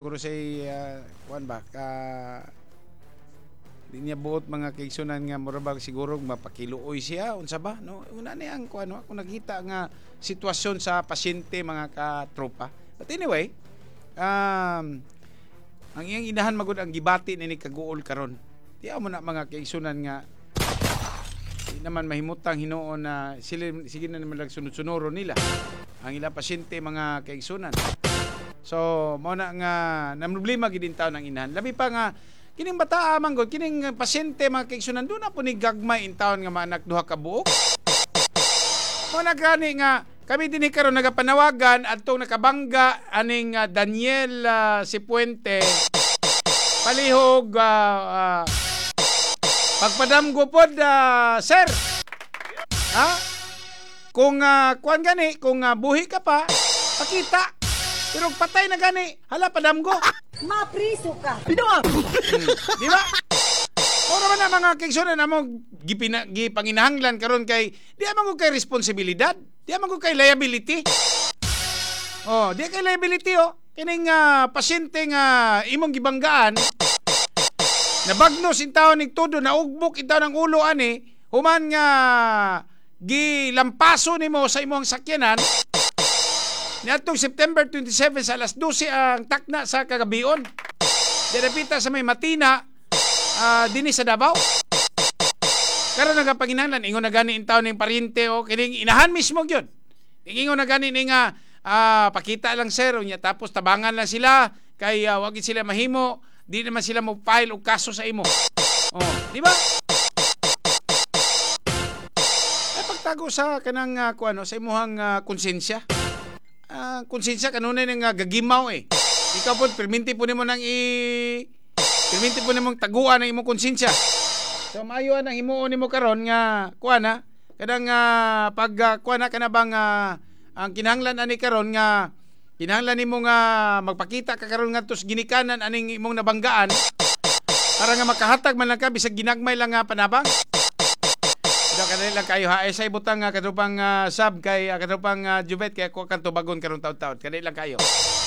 siguro say kuan ba di niya buot mga kaigsunan nga murabag siguro mapakiluoy siya unsa ba no una ni ang kuan ako nakita nga sitwasyon sa pasyente mga katropa. But anyway, ang iyang inahan magud ang gibati ni kaguol karon. Di mo na mga kaigsunan nga di naman mahimutang hinuon na sila sige na naman sunod-sunuro nila ang ilang pasyente mga kaigsunan. So mo na nga namroblema gid in taon ang inahan. Labi pa nga kining bata man gud kining pasyente mga kaigsunan do na po ni gagmay in taon nga maanak duha ka buok. Mo na gani nga kami dinhi karon nagapanawagan adtong nakabangga aning Daniel Sipuente palihog pagpadamgo pod sir. Ha? Kung kuan gani kung buhi ka pa pakita. Pero patay na gani hala padamgo. Mapriso ka. Di ba? Ora man na mga kaigsunan namong gipanginahanglan karon kay di amang kay responsibilidad, di amang kay liability. Oh, di kay liability kining pasyente nga imong gibanggaan nabagnos in taon ning tudo na ugbok in taon ang ulo ani human nga gilampaso nimo sa imong sakyanan. Niadtong September 27 sa alas 12 ang takna sa kagabion. Direpita sa may Matina, dinhi sa Davao. Karon nagapanginahanglan ingon na gani in taon ning paryente o kining inahan mismo gyud. Ingon na gani ni nga pakita lang sir unya tapos tabangan lang sila kay wag sila mahimo, di naman sila mo file og kaso sa imo. Oh, di ba? Ay pagtago sa kanang kuano sa imuhang konsensya. Konsensya kanunay nga gagimaw eh. Ikaw po perminti po nimo nang perminti po nimong taguan ang imong konsensya. So maayo ang himuon nimo karon nga kuana kadang pag kuana kana bang ang kinahanglan ani karon nga kinahanglan nimo nga magpakita ka karon ngadto sa ginikanan aning imong nabanggaan para nga makahatag man lang ka bisag ginagmay lang nga panabang. Kanila lang kayo ha. Sa ibutang katupang sub kay katupang Jubet kay ako kan tubagon karon taud-taud. Kanila lang kayo.